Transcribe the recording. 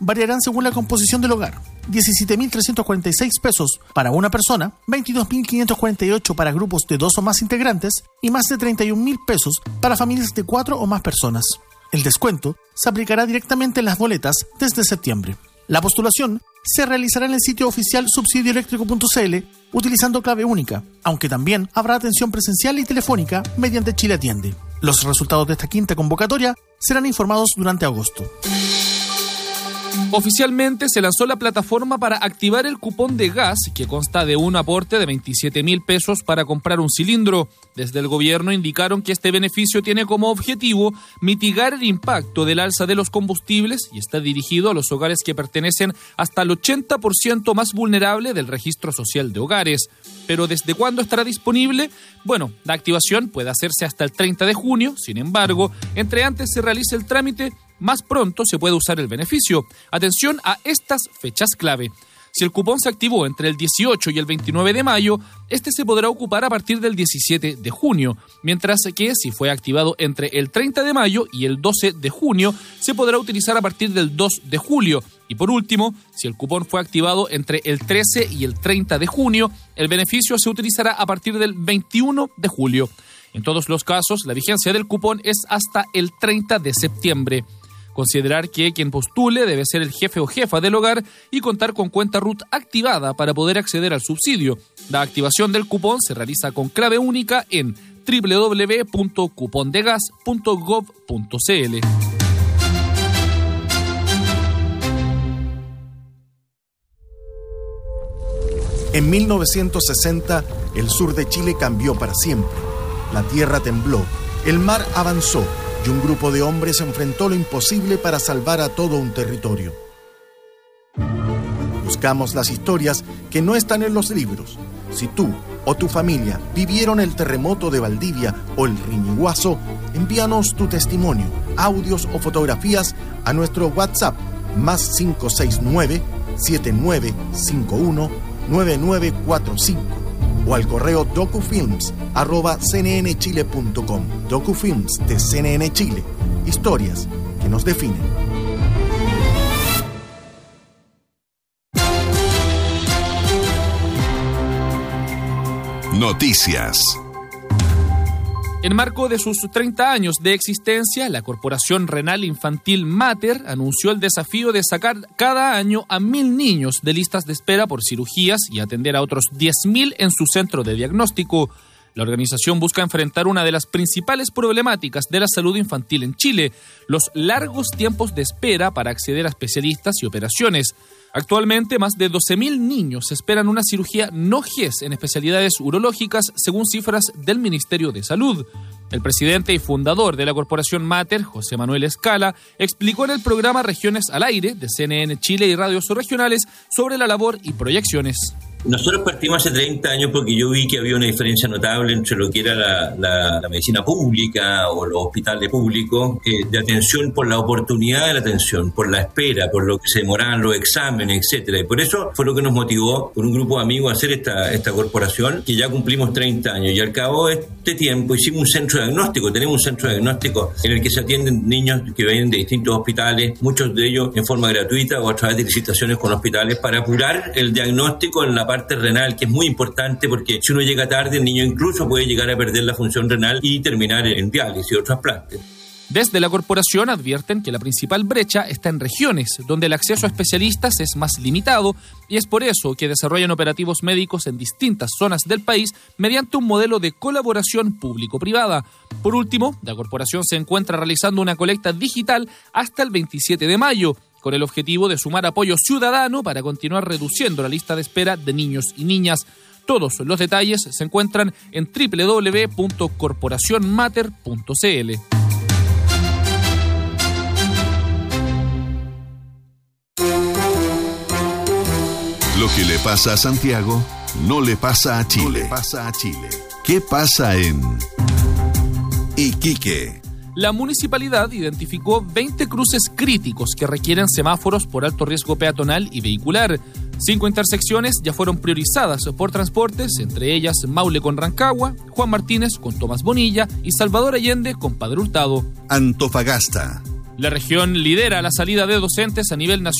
variarán según la composición del hogar. 17.346 pesos para una persona, 22.548 para grupos de 2 o más integrantes y más de 31.000 pesos para familias de 4 o más personas. El descuento se aplicará directamente en las boletas desde septiembre. La postulación se realizará en el sitio oficial subsidioeléctrico.cl utilizando clave única, aunque también habrá atención presencial y telefónica mediante Chile Atiende. Los resultados de esta quinta convocatoria serán informados durante agosto. Oficialmente se lanzó la plataforma para activar el cupón de gas, que consta de un aporte de 27.000 pesos para comprar un cilindro. Desde el gobierno indicaron que este beneficio tiene como objetivo mitigar el impacto del alza de los combustibles y está dirigido a los hogares que pertenecen hasta el 80% más vulnerable del registro social de hogares. ¿Pero desde cuándo estará disponible? Bueno, la activación puede hacerse hasta el 30 de junio, sin embargo, entre antes se realice el trámite, más pronto se puede usar el beneficio. Atención a estas fechas clave. Si el cupón se activó entre el 18 y el 29 de mayo, este se podrá ocupar a partir del 17 de junio, mientras que si fue activado entre el 30 de mayo y el 12 de junio, se podrá utilizar a partir del 2 de julio. Y por último, si el cupón fue activado entre el 13 y el 30 de junio, el beneficio se utilizará a partir del 21 de julio. En todos los casos, la vigencia del cupón es hasta el 30 de septiembre. Considerar que quien postule debe ser el jefe o jefa del hogar y contar con cuenta RUT activada para poder acceder al subsidio. La activación del cupón se realiza con clave única en www.cupondegas.gov.cl. En 1960, el sur de Chile cambió para siempre. La tierra tembló, el mar avanzó y un grupo de hombres enfrentó lo imposible para salvar a todo un territorio. Buscamos las historias que no están en los libros. Si tú o tu familia vivieron el terremoto de Valdivia o el Riñiguazo, envíanos tu testimonio, audios o fotografías a nuestro WhatsApp más 569-7951-9945 o al correo docufilms@cnnchile.com. Docufilms de CNN Chile. Historias que nos definen. Noticias. En marco de sus 30 años de existencia, la Corporación Renal Infantil Mater anunció el desafío de sacar cada año a 1.000 niños de listas de espera por cirugías y atender a otros 10.000 en su centro de diagnóstico. La organización busca enfrentar una de las principales problemáticas de la salud infantil en Chile, los largos tiempos de espera para acceder a especialistas y operaciones. Actualmente, más de 12.000 niños esperan una cirugía no GES en especialidades urológicas, según cifras del Ministerio de Salud. El presidente y fundador de la Corporación Mater, José Manuel Escala, explicó en el programa Regiones al Aire de CNN Chile y radios regionales sobre la labor y proyecciones. Nosotros partimos hace 30 años porque yo vi que había una diferencia notable entre lo que era la medicina pública o los hospitales públicos, de atención por la oportunidad de la atención, por la espera, por lo que se demoraban los exámenes, etcétera. Y por eso fue lo que nos motivó con un grupo de amigos a hacer esta corporación, que ya cumplimos 30 años. Y al cabo de este tiempo hicimos un centro de diagnóstico. Tenemos un centro de diagnóstico en el que se atienden niños que vienen de distintos hospitales, muchos de ellos en forma gratuita o a través de licitaciones con hospitales, para apurar el diagnóstico en la parte renal, que es muy importante porque si uno llega tarde, el niño incluso puede llegar a perder la función renal y terminar en diálisis o trasplantes. Desde la corporación advierten que la principal brecha está en regiones, donde el acceso a especialistas es más limitado, y es por eso que desarrollan operativos médicos en distintas zonas del país mediante un modelo de colaboración público-privada. Por último, la corporación se encuentra realizando una colecta digital hasta el 27 de mayo, con el objetivo de sumar apoyo ciudadano para continuar reduciendo la lista de espera de niños y niñas. Todos los detalles se encuentran en www.corporacionmater.cl. Lo que le pasa a Santiago no le pasa a Chile. ¿Qué pasa en Iquique? La municipalidad identificó 20 cruces críticos que requieren semáforos por alto riesgo peatonal y vehicular. 5 intersecciones ya fueron priorizadas por transportes, entre ellas Maule con Rancagua, Juan Martínez con Tomás Bonilla y Salvador Allende con Padre Hurtado. Antofagasta. La región lidera la salida de docentes a nivel nacional